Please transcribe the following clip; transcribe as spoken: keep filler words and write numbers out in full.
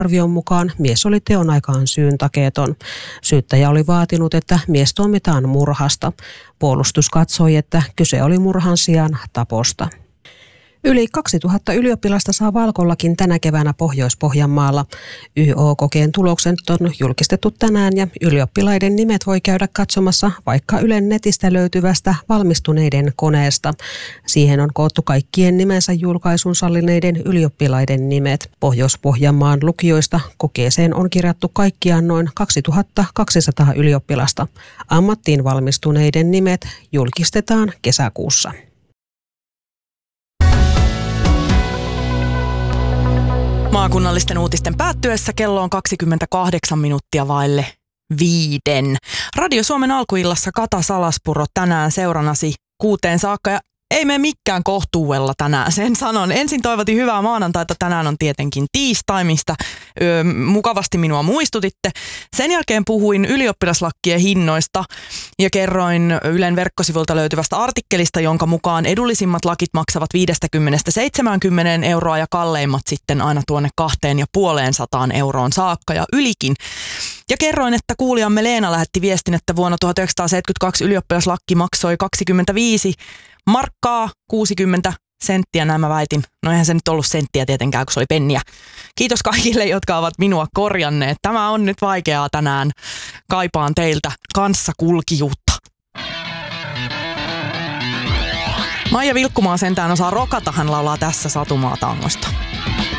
arvion mukaan mies oli teon aikaan syyntakeeton. Syyttäjä oli vaatinut, että mies tuomitaan murhasta. Puolustus katsoi, että kyse oli murhan sijaan taposta. Yli kaksituhatta ylioppilasta saa Valkollakin tänä keväänä Pohjois-Pohjanmaalla. Y O-kokeen tulokset on julkistettu tänään ja ylioppilaiden nimet voi käydä katsomassa vaikka Ylen netistä löytyvästä valmistuneiden koneesta. Siihen on koottu kaikkien nimensä julkaisun sallineiden ylioppilaiden nimet. Pohjois-Pohjanmaan lukioista kokeeseen on kirjattu kaikkiaan noin kaksituhattakaksisataa ylioppilasta. Ammattiin valmistuneiden nimet julkistetaan kesäkuussa. Maakunnallisten uutisten päättyessä kello on kaksikymmentäkahdeksan minuuttia vaille viiden. Radio Suomen alkuillassa Kata Salaspuro tänään seurannasi kuuteen saakka ja ei mene mikään kohtuudella tänään, sen sanon. Ensin toivotin hyvää maanantaita, tänään on tietenkin tiistai, mistä öö, mukavasti minua muistutitte. Sen jälkeen puhuin ylioppilaslakkien hinnoista ja kerroin Ylen verkkosivulta löytyvästä artikkelista, jonka mukaan edullisimmat lakit maksavat viisikymmentä seitsemänkymmentä euroa ja kalleimmat sitten aina tuonne kahteen ja puoleen sataan euroon saakka ja ylikin. Ja kerroin, että kuulijamme Leena lähetti viestin, että vuonna tuhatyhdeksänsataaseitsemänkymmentäkaksi ylioppilaslakki maksoi kaksikymmentäviisi markkaa kuusikymmentä senttiä, näin mä väitin. No eihän se nyt ollut senttiä tietenkään, kun se oli penniä. Kiitos kaikille, jotka ovat minua korjanneet. Tämä on nyt vaikeaa tänään. Kaipaan teiltä kanssakulkijuutta. Maija Vilkkumaa sentään osaa rokata, hän laulaa tässä Satumaa tangosta.